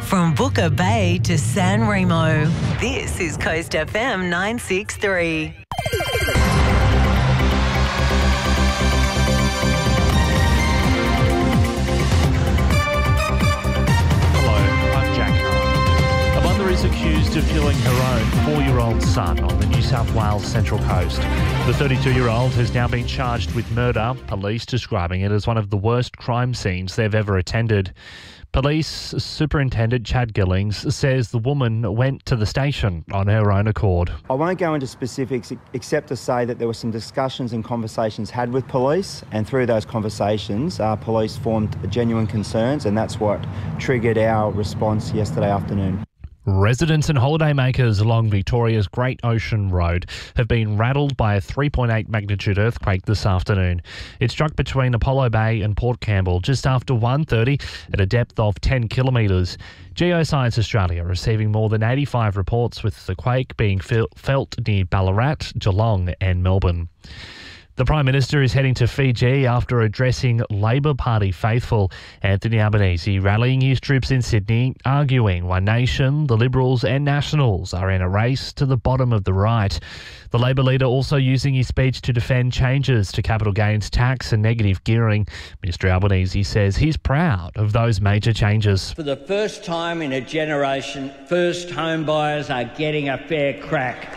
From Booker Bay to San Remo, this is Coast FM 963. Is accused of killing her own 4-year-old son on the New South Wales Central Coast. The 32-year-old has now been charged with murder, police describing it as one of the worst crime scenes they've ever attended. Police Superintendent Chad Gillings says the woman went to the station on her own accord. I won't go into specifics except to say that there were some discussions and conversations had with police, and through those conversations, police formed genuine concerns, and that's what triggered our response yesterday afternoon. Residents and holidaymakers along Victoria's Great Ocean Road have been rattled by a 3.8 magnitude earthquake this afternoon. It struck between Apollo Bay and Port Campbell just after 1:30 at a depth of 10 kilometres. Geoscience Australia receiving more than 85 reports, with the quake being felt near Ballarat, Geelong and Melbourne. The Prime Minister is heading to Fiji after addressing Labor Party faithful. Anthony Albanese rallying his troops in Sydney, arguing One Nation, the Liberals and Nationals are in a race to the bottom of the right. The Labor leader also using his speech to defend changes to capital gains tax and negative gearing. Mr Albanese says he's proud of those major changes. For the first time in a generation, first home buyers are getting a fair crack.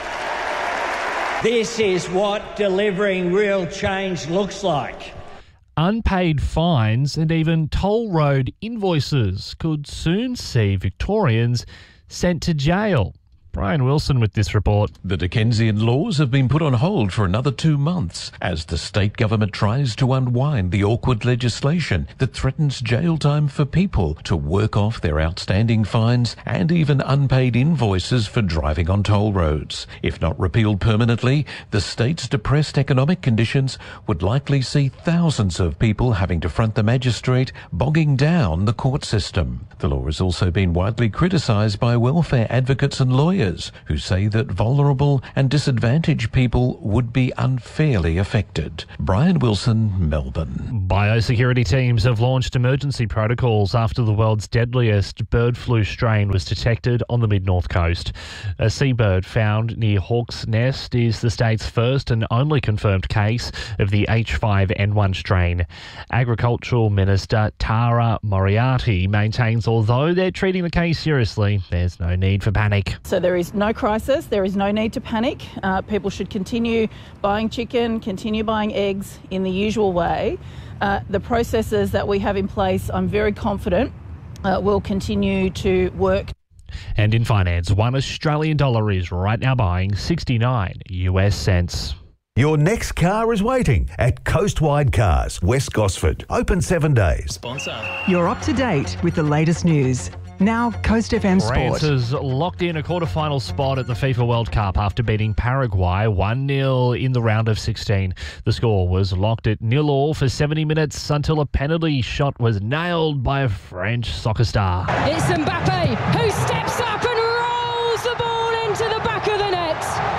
This is what delivering real change looks like. Unpaid fines and even toll road invoices could soon see Victorians sent to jail. Brian Wilson with this report. The Dickensian laws have been put on hold for another 2 months as the state government tries to unwind the awkward legislation that threatens jail time for people to work off their outstanding fines and even unpaid invoices for driving on toll roads. If not repealed permanently, the state's depressed economic conditions would likely see thousands of people having to front the magistrate, bogging down the court system. The law has also been widely criticised by welfare advocates and lawyers who say that vulnerable and disadvantaged people would be unfairly affected. Brian Wilson, Melbourne. Biosecurity teams have launched emergency protocols after the world's deadliest bird flu strain was detected on the mid-north coast. A seabird found near Hawk's Nest is the state's first and only confirmed case of the H5N1 strain. Agricultural Minister Tara Moriarty maintains although they're treating the case seriously, there's no need for panic. So there is no crisis, there is no need to panic. People should continue buying chicken, continue buying eggs in the usual way. The processes that we have in place, I'm very confident, will continue to work. And in finance, $1 Australian is right now buying 69 US cents. Your next car is waiting at Coastwide Cars, West Gosford. Open 7 days. Sponsor. You're up to date with the latest news. Now, Coast FM Sport. France has locked in a quarter-final spot at the FIFA World Cup after beating Paraguay 1-0 in the round of 16. The score was locked at 0-0 for 70 minutes until a penalty shot was nailed by a French soccer star. It's Mbappe who steps up and rolls the ball into the back of the net.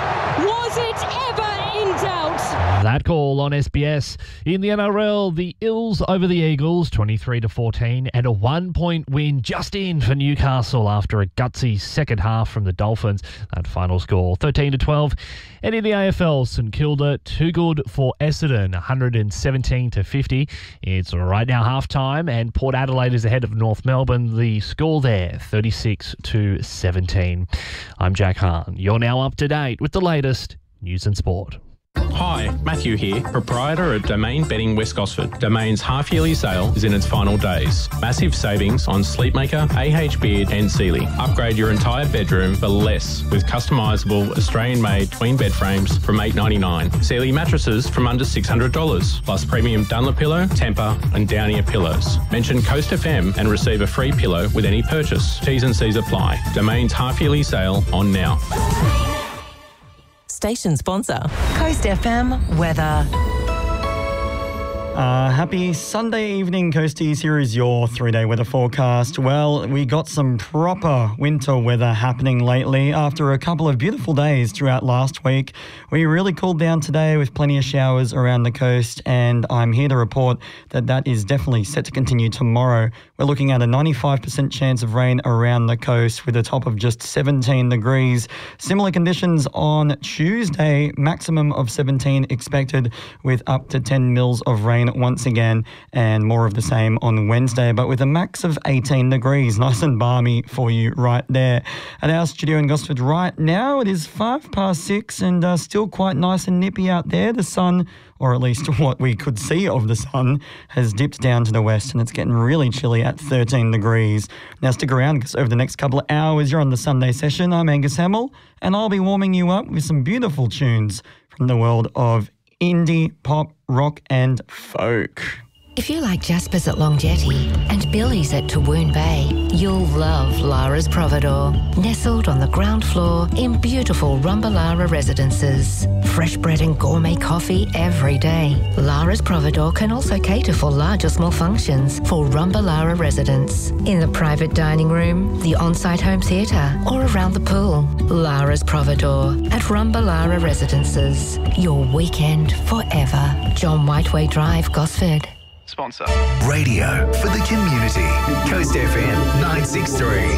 Was it ever in doubt? That call on SBS. In the NRL, the Eels over the Eagles, 23-14, and a 1-point win just in for Newcastle after a gutsy second half from the Dolphins. That final score, 13-12. And in the AFL, St Kilda, too good for Essendon, 117-50. It's right now half-time, and Port Adelaide is ahead of North Melbourne. The score there, 36-17. I'm Jack Hahn. You're now up to date with the latest news and sport. Hi, Matthew here, proprietor of Domain Bedding West Gosford. Domain's half-yearly sale is in its final days. Massive savings on Sleepmaker, AH Beard and Sealy. Upgrade your entire bedroom for less with customisable Australian-made twin bed frames from $8.99. Sealy mattresses from under $600, plus premium Dunlopillow, Tempur and Downier pillows. Mention Coast FM and receive a free pillow with any purchase. T's and C's apply. Domain's half-yearly sale on now. Station sponsor, Coast FM weather. Happy Sunday evening, Coasties. Here is your 3-day weather forecast. Well, we got some proper winter weather happening lately. After a couple of beautiful days throughout last week, we really cooled down today with plenty of showers around the coast, and I'm here to report that that is definitely set to continue tomorrow. We're looking at a 95% chance of rain around the coast with a top of just 17 degrees. Similar conditions on Tuesday, maximum of 17 expected with up to 10 mils of rain once again, and more of the same on Wednesday, but with a max of 18 degrees. Nice and balmy for you right there. At our studio in Gosford right now, it is 6:05 and still quite nice and nippy out there. The sun, or at least what we could see of the sun, has dipped down to the west and it's getting really chilly at 13 degrees. Now stick around because over the next couple of hours you're on the Sunday session. I'm Angus Hamill and I'll be warming you up with some beautiful tunes from the world of indie, pop, rock and folk. If you like Jasper's at Long Jetty and Billy's at Tawoon Bay, you'll love Lara's Providore. Nestled on the ground floor in beautiful Rumbalara residences. Fresh bread and gourmet coffee every day. Lara's Providore can also cater for large or small functions for Rumbalara residents. In the private dining room, the on-site home theatre or around the pool. Lara's Providore at Rumbalara residences. Your weekend forever. John Whiteway Drive, Gosford. Sponsor. Radio for the community. Coast FM 963.